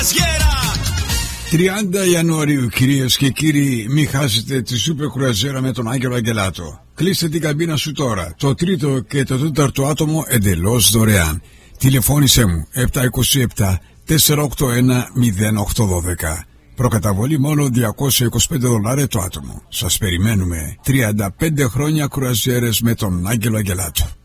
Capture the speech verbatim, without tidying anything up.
τριάντα Ιανουαρίου, κυρίες και κύριοι, μην χάσετε τη σούπερ κρουαζιέρα με τον Άγγελο Αγγελάτο. Κλείστε την καμπίνα σου τώρα. Το τρίτο και το τέταρτο άτομο εντελώς δωρεάν. Τηλεφώνησέ μου επτά δύο επτά τέσσερα οκτώ ένα μηδέν οκτώ ένα δύο. Προκαταβολή μόνο διακόσια είκοσι πέντε δολάρια το άτομο. Σας περιμένουμε. τριάντα πέντε χρόνια κρουαζιέρες με τον Άγγελο Αγγελάτο.